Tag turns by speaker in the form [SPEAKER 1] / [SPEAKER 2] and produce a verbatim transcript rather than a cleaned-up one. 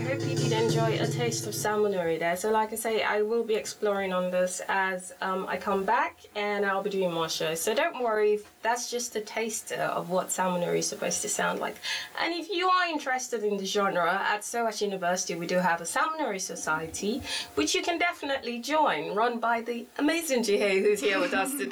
[SPEAKER 1] hope you did enjoy a taste of salmonuri there. So like I say, I will be exploring on this as um, I come back, and I'll be doing more shows. So don't worry, that's just a taster of what salmonuri is supposed to sound like. And if you are interested in the genre, at SOAS University we do have a Salmonuri Society, which you can definitely join, run by the amazing Jihei, who's here with us today.